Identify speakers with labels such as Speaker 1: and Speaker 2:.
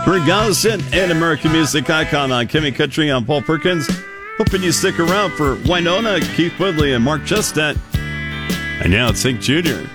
Speaker 1: Regardless, and American music icon on Kimmy Country. I'm Paul Perkins. Hoping you stick around for Wynonna, Keith Woodley, and Mark Chestnut. And now it's Hank Jr.